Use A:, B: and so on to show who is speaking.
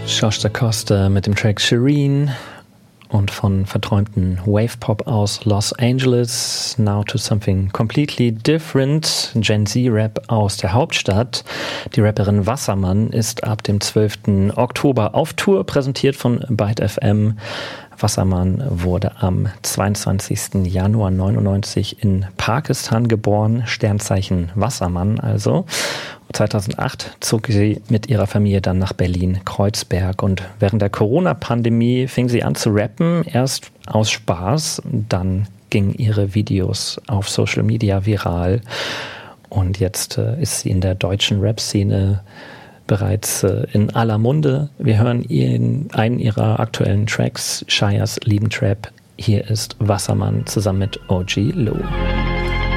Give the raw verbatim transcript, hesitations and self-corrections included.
A: Josh Da Costa mit dem Track Shireen und von verträumten Wave-Pop aus Los Angeles now to something completely different. Gen Z-Rap aus der Hauptstadt. Die Rapperin Wassermann ist ab dem zwölften Oktober auf Tour, präsentiert von Byte F M. Wassermann wurde am zweiundzwanzigsten Januar neunundneunzig in Pakistan geboren, Sternzeichen Wassermann also. zweitausendacht zog sie mit ihrer Familie dann nach Berlin-Kreuzberg und während der Corona-Pandemie fing sie an zu rappen, erst aus Spaß, dann gingen ihre Videos auf Social Media viral und jetzt äh, ist sie in der deutschen Rap-Szene bereits äh, in aller Munde. Wir hören in einen ihrer aktuellen Tracks, Shias Liebentrap. Hier ist Wassermann zusammen mit O G Low.